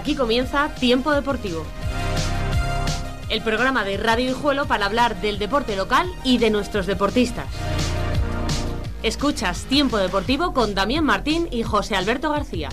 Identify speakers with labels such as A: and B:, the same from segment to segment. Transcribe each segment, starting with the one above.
A: Aquí comienza Tiempo Deportivo, el programa de Radio Guijuelo para hablar del deporte local y de nuestros deportistas. Escuchas Tiempo Deportivo con Damián Martín y José Alberto García.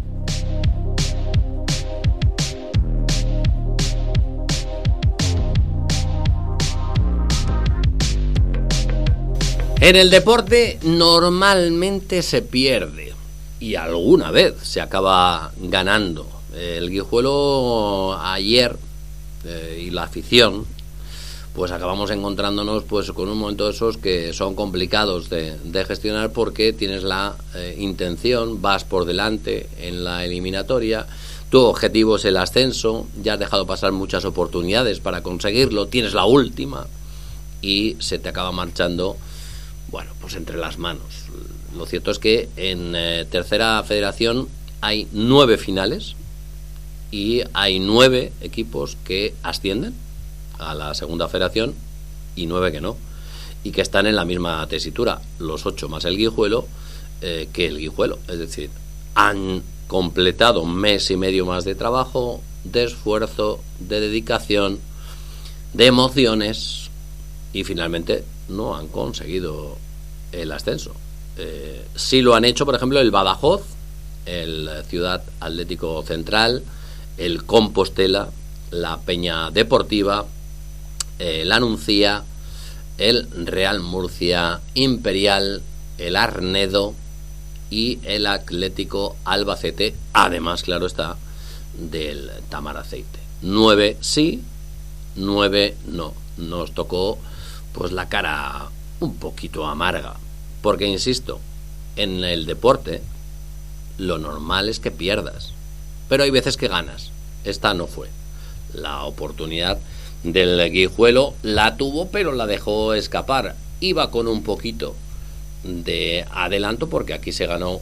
B: En el deporte normalmente se pierde y alguna vez se acaba ganando. El Guijuelo ayer y la afición pues acabamos encontrándonos pues con un momento de esos que son complicados de gestionar, porque tienes la intención, vas por delante en la eliminatoria, tu objetivo es el ascenso, ya has dejado pasar muchas oportunidades para conseguirlo, tienes la última y se te acaba marchando, bueno, pues entre las manos. Lo cierto es que en tercera federación hay 9 finales y hay 9 equipos que ascienden a la segunda federación y 9 que no, y que están en la misma tesitura, los 8 más el Guijuelo, que el Guijuelo. Es decir, han completado un mes y medio más de trabajo, de esfuerzo, de dedicación, de emociones, y finalmente no han conseguido el ascenso. Sí lo han hecho, por ejemplo, el Badajoz, el Ciudad Atlético Central, el Compostela, la Peña Deportiva, el Anuncia, el Real Murcia, Imperial, el Arnedo y el Atlético Albacete, además, claro está, del Tamaraceite. 9 sí, 9 no. Nos tocó pues la cara un poquito amarga, porque insisto, en el deporte lo normal es que pierdas, pero hay veces que ganas. Esta no fue la oportunidad del Guijuelo, la tuvo pero la dejó escapar. Iba con un poquito de adelanto porque aquí se ganó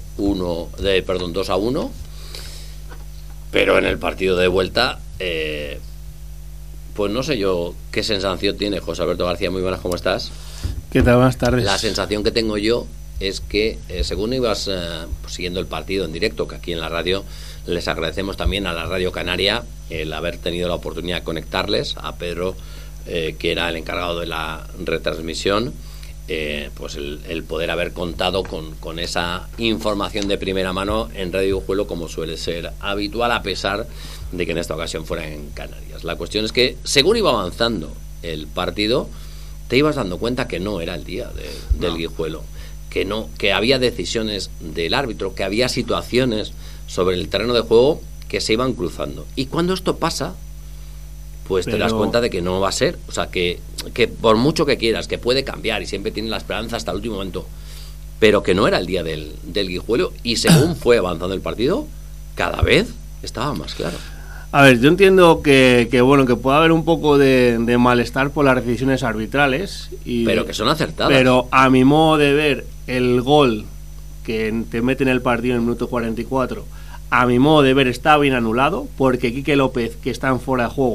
B: 2-1, pero en el partido de vuelta pues no sé yo qué sensación tiene José Alberto García. Muy buenas, ¿cómo estás?
C: ¿Qué tal? Buenas tardes.
B: La sensación que tengo yo es que según ibas siguiendo el partido en directo, que aquí en la radio les agradecemos también a la Radio Canaria el haber tenido la oportunidad de conectarles, a Pedro, que era el encargado de la retransmisión, pues el poder haber contado con esa información de primera mano en Radio Guijuelo, como suele ser habitual, a pesar de que en esta ocasión fuera en Canarias. La cuestión es que según iba avanzando el partido, te ibas dando cuenta que no era el día del Guijuelo, que había decisiones del árbitro, que había situaciones sobre el terreno de juego que se iban cruzando. Y cuando esto pasa, pues te das cuenta de que no va a ser. O sea, que por mucho que quieras, que puede cambiar y siempre tienes la esperanza hasta el último momento, pero que no era el día del Guijuelo, y según fue avanzando el partido, cada vez estaba más claro.
C: A ver, yo entiendo que bueno, que puede haber un poco de malestar por las decisiones arbitrales,
B: pero que son acertadas.
C: Pero a mi modo de ver, el gol que te mete en el partido en el minuto 44, a mi modo de ver, está bien anulado, porque Quique López, que está en fuera de juego,